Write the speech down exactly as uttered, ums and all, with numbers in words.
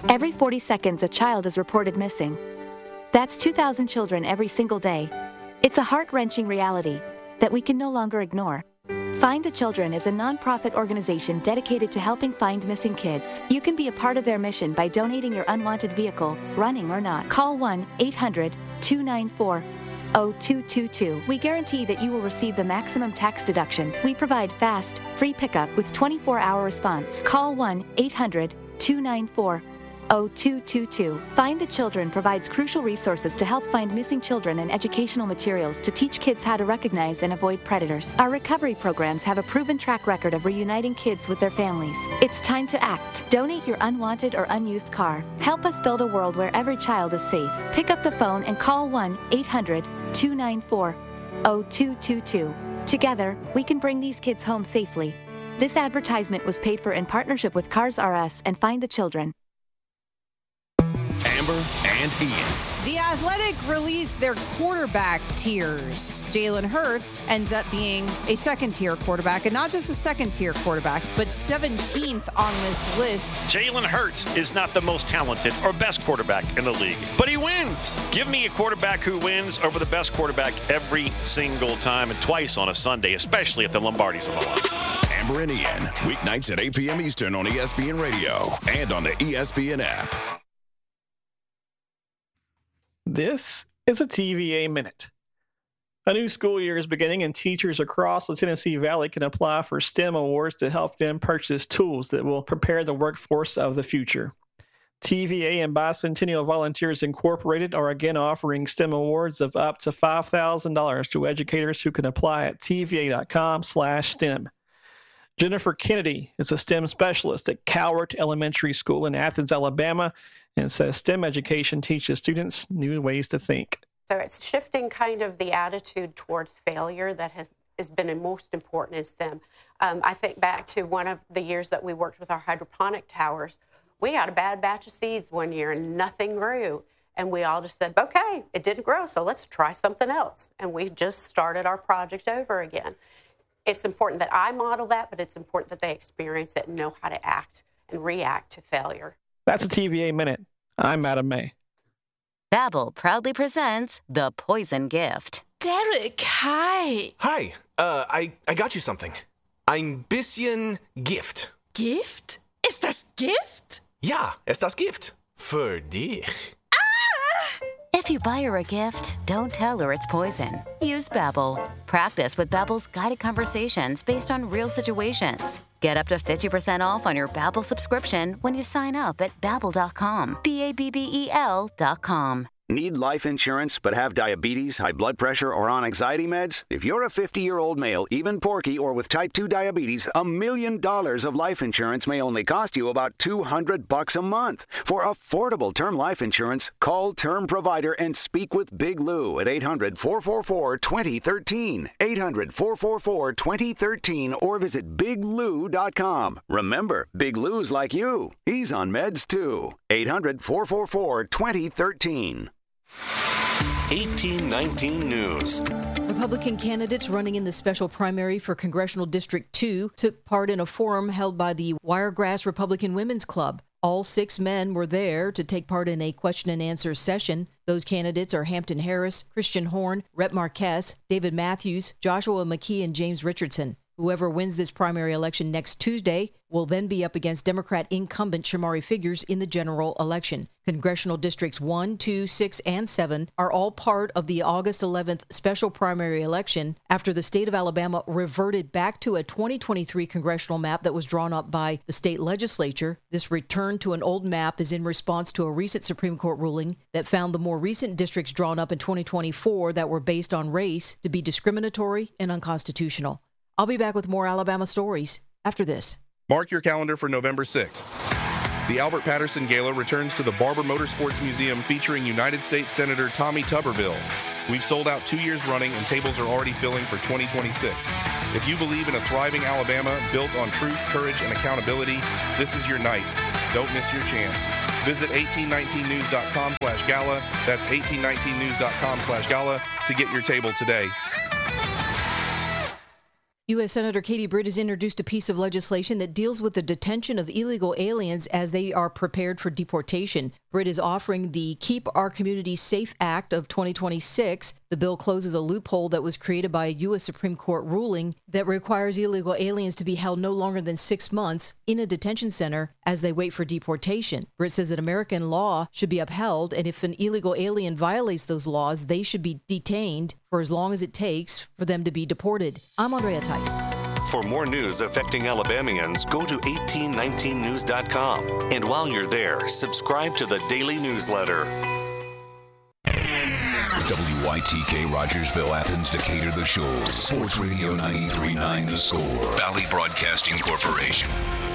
Every forty seconds, a child is reported missing. That's two thousand children every single day. It's a heart-wrenching reality that we can no longer ignore. Find the Children is a non-profit organization dedicated to helping find missing kids. You can be a part of their mission by donating your unwanted vehicle, running or not. Call one eight hundred two nine four zero two two two. We guarantee that you will receive the maximum tax deduction. We provide fast, free pickup with twenty-four hour response. Call one eight hundred two nine four zero two two two. Find the Children provides crucial resources to help find missing children and educational materials to teach kids how to recognize and avoid predators. Our recovery programs have a proven track record of reuniting kids with their families. It's time to act. Donate your unwanted or unused car. Help us build a world where every child is safe. Pick up the phone and call one eight hundred two nine four zero two two two. Together, we can bring these kids home safely. This advertisement was paid for in partnership with Cars R Us and Find the Children. Amber and Ian. The Athletic released their quarterback tiers. Jalen Hurts ends up being a second-tier quarterback, and not just a second-tier quarterback, but seventeenth on this list. Jalen Hurts is not the most talented or best quarterback in the league, but he wins. Give me a quarterback who wins over the best quarterback every single time and twice on a Sunday, especially if the Lombardi's on the line. Amber and Ian, weeknights at eight p.m. Eastern on E S P N Radio and on the E S P N app. This is a T V A Minute. A new school year is beginning, and teachers across the Tennessee Valley can apply for STEM awards to help them purchase tools that will prepare the workforce of the future. T V A and Bicentennial Volunteers Incorporated are again offering STEM awards of up to five thousand dollars to educators who can apply at tva.com slash STEM. Jennifer Kennedy is a STEM specialist at Cowart Elementary School in Athens, Alabama, and says STEM education teaches students new ways to think. So it's shifting kind of the attitude towards failure that has, has been the most important in STEM. Um, I think back to one of the years that we worked with our hydroponic towers. We got a bad batch of seeds one year and nothing grew. And we all just said, okay, it didn't grow, so let's try something else. And we just started our project over again. It's important that I model that, but it's important that they experience it and know how to act and react to failure. That's a T V A Minute. I'm Adam May. Babbel proudly presents The Poison Gift. Derek, hi. Hi, uh, I, I got you something. Ein bisschen Gift. Gift? Ist das Gift? Ja, ist das Gift. Für dich. If you buy her a gift, don't tell her it's poison. Use Babbel. Practice with Babbel's guided conversations based on real situations. Get up to fifty percent off on your Babbel subscription when you sign up at babbel dot com. B A B B E L dot com. Need life insurance but have diabetes, high blood pressure, or on anxiety meds? If you're a fifty-year-old male, even porky, or with type two diabetes, a million dollars of life insurance may only cost you about two hundred bucks a month. For affordable term life insurance, call Term Provider and speak with Big Lou at eight hundred four four four two zero one three, eight hundred four four four two zero one three, or visit big lou dot com. Remember, Big Lou's like you. He's on meds too. eight hundred four four four two zero one three. eighteen nineteen News. Republican candidates running in the special primary for Congressional District two took part in a forum held by the Wiregrass Republican Women's Club. All six men were there to take part in a question and answer session. Those candidates are Hampton Harris, Christian Horn, Rhett Marquez, David Matthews, Joshua McKee, and James Richardson. Whoever wins this primary election next Tuesday will then be up against Democrat incumbent Shamari Figures in the general election. Congressional Districts one, two, six, and seven are all part of the August eleventh special primary election after the state of Alabama reverted back to a twenty twenty-three congressional map that was drawn up by the state legislature. This return to an old map is in response to a recent Supreme Court ruling that found the more recent districts drawn up in twenty twenty-four that were based on race to be discriminatory and unconstitutional. I'll be back with more Alabama stories after this. Mark your calendar for November sixth. The Albert Patterson Gala returns to the Barber Motorsports Museum featuring United States Senator Tommy Tuberville. We've sold out two years running and tables are already filling for twenty twenty-six. If you believe in a thriving Alabama built on truth, courage, and accountability, this is your night. Don't miss your chance. Visit eighteen nineteen news dot com slash gala. That's eighteen nineteen news dot com slash gala to get your table today. U S. Senator Katie Britt has introduced a piece of legislation that deals with the detention of illegal aliens as they are prepared for deportation. Britt is offering the Keep Our Community Safe Act of twenty twenty-six. The bill closes a loophole that was created by a U S. Supreme Court ruling that requires illegal aliens to be held no longer than six months in a detention center as they wait for deportation. Britt says that American law should be upheld, and if an illegal alien violates those laws, they should be detained for as long as it takes for them to be deported. I'm Andrea Tice. For more news affecting Alabamians, go to eighteen nineteen news dot com. And while you're there, subscribe to the daily newsletter. W Y T K Rogersville, Athens, Decatur, The Shoals. Sports Radio ninety-three point nine The Score. Valley Broadcasting Corporation.